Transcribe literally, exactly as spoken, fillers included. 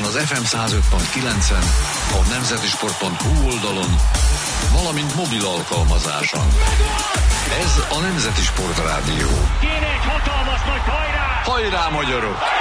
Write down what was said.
az ef em száz öt pont kilencen, a nemzetisport pont hu oldalon, valamint mobil alkalmazáson. Ez a Nemzeti Sport Rádió. Kéne egy hatalmas nagy hajrá! Hajrá, magyarok!